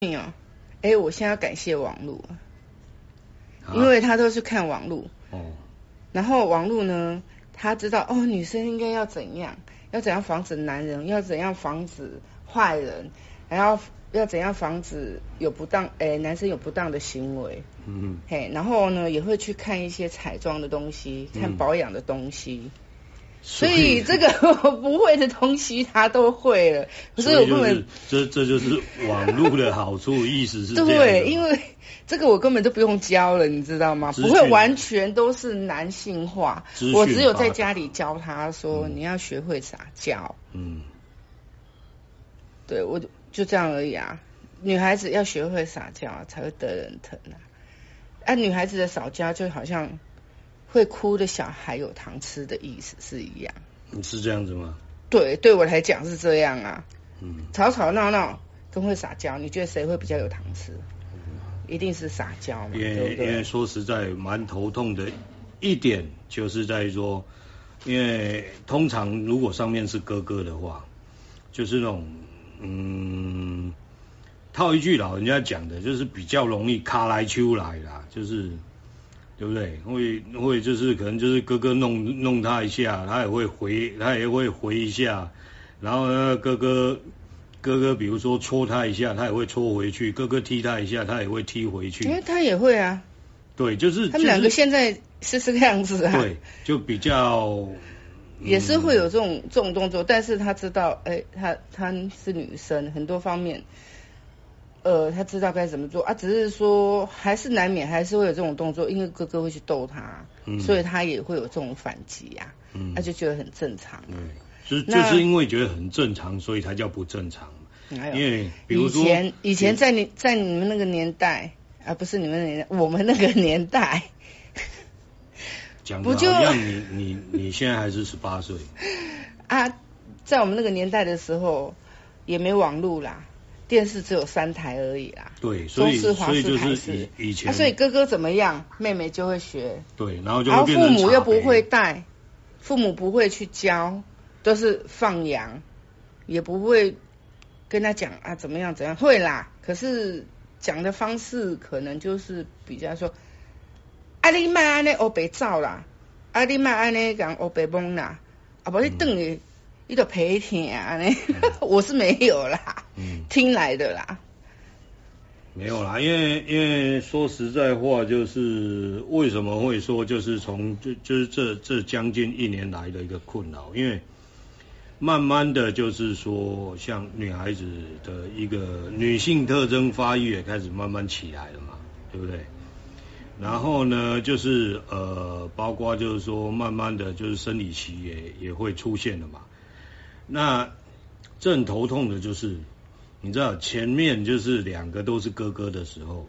哦，哎，我现在要感谢网络，因为他都是看网络，然后网络呢，他知道哦，女生应该要怎样防止男人，要怎样防止坏人，然后要怎样防止有男生有不当的行为，嘿，然后呢也会去看一些彩妆的东西，看保养的东西。所以这个我不会的东西他都会了，所以我根本这就是网络的好处，意思是这样的。 对，因为这个我根本都不用教了，你知道吗？不会完全都是男性化，我只有在家里教他说你要学会撒娇。对，我就这样而已啊。女孩子要学会撒娇才会得人疼啊。女孩子的撒娇就好像会哭的小孩有糖吃的意思是一样。 你是这样子吗？ 对，对我来讲是这样啊。吵吵闹闹跟会撒娇，你觉得谁会比较有糖吃？一定是撒娇嘛，对不对？ 因为说实在蛮头痛的一点就是在说，因为通常如果上面是哥哥的话，就是那种套一句老人家讲的，就是比较容易卡来秋来啦，就是对不对？会就是可能就是哥哥弄他一下，他也会回一下，然后呢哥哥比如说戳他一下，他也会戳回去；哥哥踢他一下，他也会踢回去。 因为他也会啊。 对，就是他们两个现在是这个样子啊。 对，就比较也是会有这种动作，但是他知道，他是女生，很多方面，他知道该怎么做啊。只是说还是难免还是会有这种动作，因为哥哥会去逗他，所以他也会有这种反击啊。他就觉得很正常啊。 就是因为觉得很正常，所以才叫不正常。因为比如说以前在你们那个年代啊，不是你们那个年代，我们那个年代， 讲的好像你现在还是18岁啊，在我们那个年代的时候也没网路啦，电视只有3台而已啦。 对，所以就是以前，所以哥哥怎么样，妹妹就会学。 对，然后就会变成父母又不会带，父母不会去教。都是放羊，也不会跟他讲啊怎么样，会啦，可是讲的方式可能就是比较说，啊你莫安尼黑白走啦，啊你莫安尼讲黑白蒙啦，啊不你等你就陪听啊呢，我是没有啦，听来的啦。 没有啦，因为说实在话，就是为什么会说就是就是这将近1年来的一个困扰，因为慢慢的就是说，像女孩子的一个女性特征发育也开始慢慢起来了嘛，对不对？然后呢，就是包括就是说，慢慢的就是生理期也会出现了嘛。那这很头痛的就是，你知道前面就是2个都是哥哥的时候，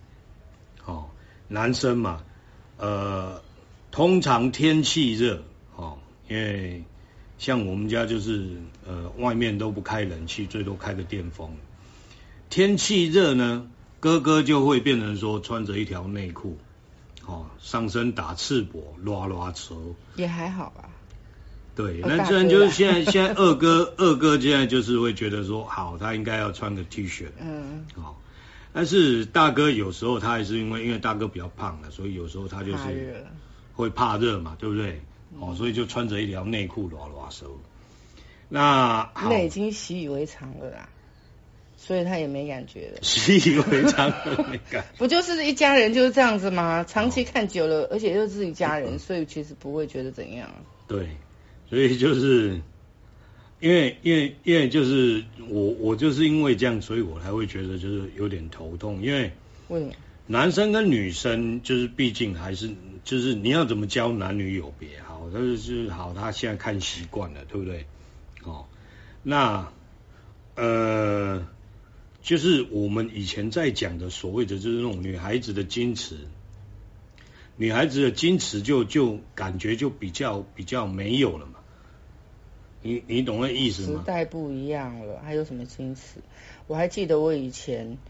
男生嘛，通常天气热，因为像我们家就是外面都不开冷气，最多开个电风。天气热呢，哥哥就会变成说穿着一条内裤，上身打赤膊，拉拉扯。 也还好吧。 对，那自然就是现在二哥现在就是会觉得说，好，他应该要穿个 T 恤。但是大哥有时候他还是因为大哥比较胖了，所以有时候他就是会怕热嘛，对不对？所以就穿着一条内裤拉拉手。那已经习以为常了啦，所以他也没感觉了。 习以为常了，没感觉。 不就是一家人就是这样子吗？长期看久了，而且又是一家人，所以其实不会觉得怎样。 对，所以就是因为就是我就是因为这样，所以我才会觉得就是有点头痛，因为为什么？ 男生跟女生就是毕竟还是就是你要怎么教男女有别，好，但是好，他现在看习惯了，对不对？那就是我们以前在讲的所谓的就是那种女孩子的矜持，女孩子的矜持就感觉就比较没有了嘛。你懂那意思吗？ 时代不一样了，还有什么矜持？我还记得我以前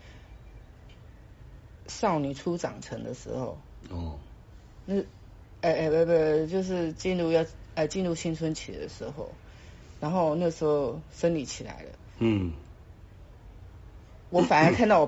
少女初长成的时候，那不就是进入青春期的时候，然后那时候生理期来了，我反而看到我